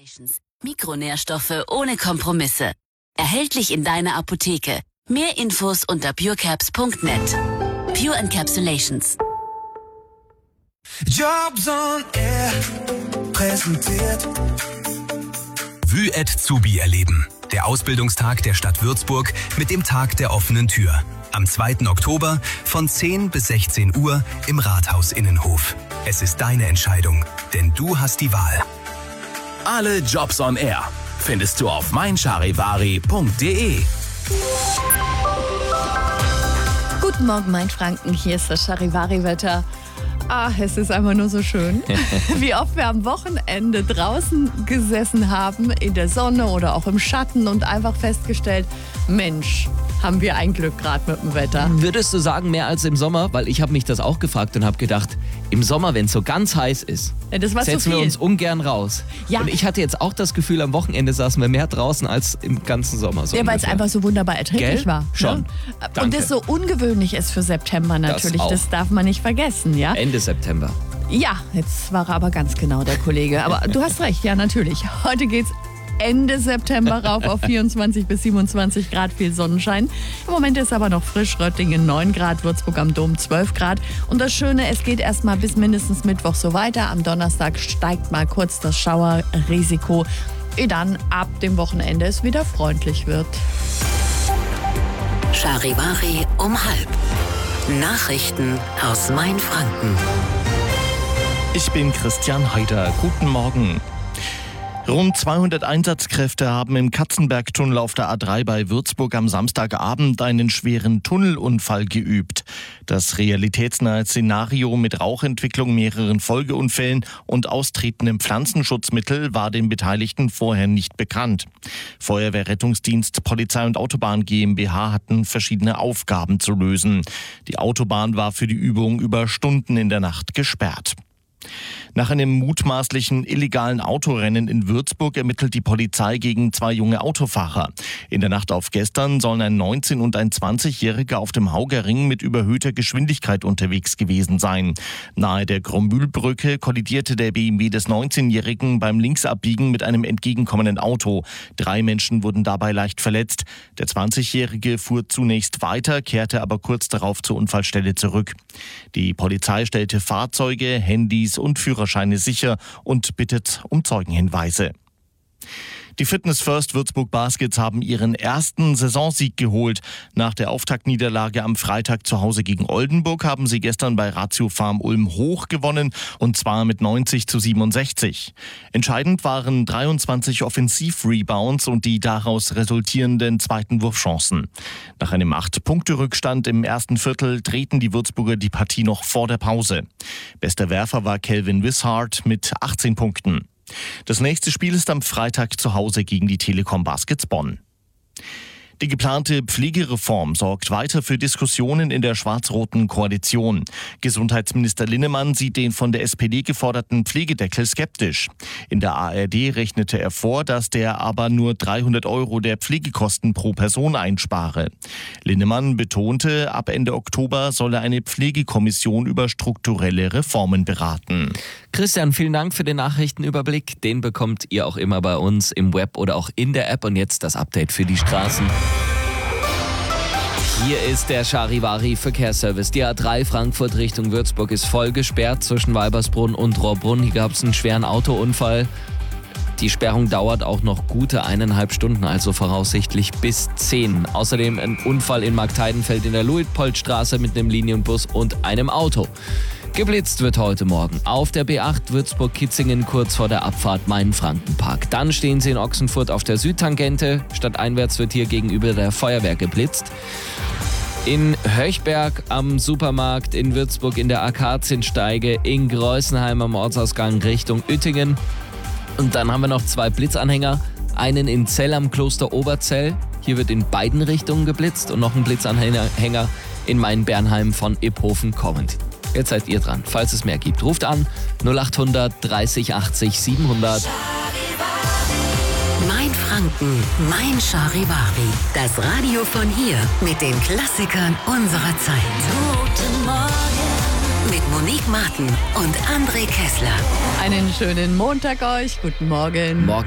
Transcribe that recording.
Encapsulations. Mikronährstoffe ohne Kompromisse. Erhältlich in deiner Apotheke. Mehr Infos unter purecaps.net. Pure Encapsulations. Jobs on Air präsentiert Vue@Zubi erleben. Der Ausbildungstag der Stadt Würzburg mit dem Tag der offenen Tür. Am 2. Oktober von 10 bis 16 Uhr im Rathaus-Innenhof. Es ist deine Entscheidung, denn du hast die Wahl. Alle Jobs on Air findest du auf meincharivari.de. Guten Morgen, mein Franken. Hier ist das Charivari-Wetter. Es ist einfach nur so schön, wie oft wir am Wochenende draußen gesessen haben, in der Sonne oder auch im Schatten und einfach festgestellt, Mensch, haben wir ein Glück gerade mit dem Wetter. Würdest du sagen, mehr als im Sommer? Weil ich habe mich das auch gefragt und habe gedacht, im Sommer, wenn es so ganz heiß ist, das war setzen wir uns ungern raus. Ja. Und ich hatte jetzt auch das Gefühl, am Wochenende saßen wir mehr draußen als im ganzen Sommer. So ja, weil es einfach so wunderbar erträglich Gell? war. Schon. Ne? Danke. Und es so ungewöhnlich ist für September natürlich, das darf man nicht vergessen, ja? Ende September. Ja, jetzt war er aber ganz genau der Kollege. Aber du hast recht, ja natürlich. Heute geht's Ende September rauf auf 24 bis 27 Grad, viel Sonnenschein. Im Moment ist aber noch frisch, Röttingen 9 Grad, Würzburg am Dom 12 Grad. Und das Schöne, es geht erstmal bis mindestens Mittwoch so weiter. Am Donnerstag steigt mal kurz das Schauerrisiko, ehe dann ab dem Wochenende es wieder freundlich wird. Charivari um 12:30. Nachrichten aus Mainfranken. Ich bin Christian Heider. Guten Morgen. Rund 200 Einsatzkräfte haben im Katzenbergtunnel auf der A3 bei Würzburg am Samstagabend einen schweren Tunnelunfall geübt. Das realitätsnahe Szenario mit Rauchentwicklung, mehreren Folgeunfällen und austretendem Pflanzenschutzmittel war den Beteiligten vorher nicht bekannt. Feuerwehr, Rettungsdienst, Polizei und Autobahn GmbH hatten verschiedene Aufgaben zu lösen. Die Autobahn war für die Übung über Stunden in der Nacht gesperrt. Nach einem mutmaßlichen illegalen Autorennen in Würzburg ermittelt die Polizei gegen 2 junge Autofahrer. In der Nacht auf gestern sollen ein 19- und ein 20-Jähriger auf dem Haugerring mit überhöhter Geschwindigkeit unterwegs gewesen sein. Nahe der Grommühlbrücke kollidierte der BMW des 19-Jährigen beim Linksabbiegen mit einem entgegenkommenden Auto. 3 Menschen wurden dabei leicht verletzt. Der 20-Jährige fuhr zunächst weiter, kehrte aber kurz darauf zur Unfallstelle zurück. Die Polizei stellte Fahrzeuge, Handys und Führerscheine sicher und bittet um Zeugenhinweise. Die Fitness First Würzburg Baskets haben ihren ersten Saisonsieg geholt. Nach der Auftaktniederlage am Freitag zu Hause gegen Oldenburg haben sie gestern bei Ratio Farm Ulm hoch gewonnen, und zwar mit 90-67. Entscheidend waren 23 Offensiv-Rebounds und die daraus resultierenden zweiten Wurfchancen. Nach einem 8-Punkte-Rückstand im ersten Viertel drehten die Würzburger die Partie noch vor der Pause. Bester Werfer war Kelvin Wishart mit 18 Punkten. Das nächste Spiel ist am Freitag zu Hause gegen die Telekom Baskets Bonn. Die geplante Pflegereform sorgt weiter für Diskussionen in der schwarz-roten Koalition. Gesundheitsminister Linnemann sieht den von der SPD geforderten Pflegedeckel skeptisch. In der ARD rechnete er vor, dass der aber nur 300 € der Pflegekosten pro Person einspare. Linnemann betonte, ab Ende Oktober solle eine Pflegekommission über strukturelle Reformen beraten. Christian, vielen Dank für den Nachrichtenüberblick. Den bekommt ihr auch immer bei uns im Web oder auch in der App. Und jetzt das Update für die Straßen. Hier ist der Charivari Verkehrsservice. Die A3 Frankfurt Richtung Würzburg ist voll gesperrt zwischen Weibersbrunn und Rohrbrunn. Hier gab es einen schweren Autounfall. Die Sperrung dauert auch noch gute 1,5 Stunden, also voraussichtlich bis 10. Außerdem ein Unfall in Marktheidenfeld in der Luitpoldstraße mit einem Linienbus und einem Auto. Geblitzt wird heute Morgen auf der B8 Würzburg-Kitzingen kurz vor der Abfahrt Mainfrankenpark. Dann stehen Sie in Ochsenfurt auf der Südtangente. Stadteinwärts wird hier gegenüber der Feuerwehr geblitzt. In Höchberg am Supermarkt, in Würzburg in der Akaziensteige, in Greußenheim am Ortsausgang Richtung Uettingen. Und dann haben wir noch 2 Blitzanhänger. Einen in Zell am Kloster Oberzell. Hier wird in beiden Richtungen geblitzt. Und noch ein Blitzanhänger in Main-Bernheim von Iphofen kommend. Jetzt seid ihr dran. Falls es mehr gibt, ruft an 0800 30 80 700. Mainfranken, mein Charivari. Das Radio von hier mit den Klassikern unserer Zeit. Guten Morgen mit Monique Martin und André Kessler. Einen schönen Montag euch. Guten Morgen. Morgen.